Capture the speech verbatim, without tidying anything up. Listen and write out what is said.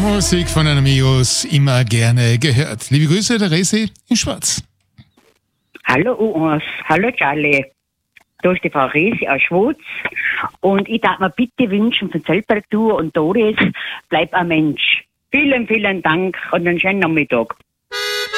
Musik von den Amigos, immer gerne gehört. Liebe Grüße, der Resi in Schwarz. Hallo U eins, hallo Charlie. Da ist die Frau Resi aus Schwarz. Und ich darf mir bitte wünschen von Zeltparatur und Doris, bleib ein Mensch. Vielen, vielen Dank und einen schönen Nachmittag.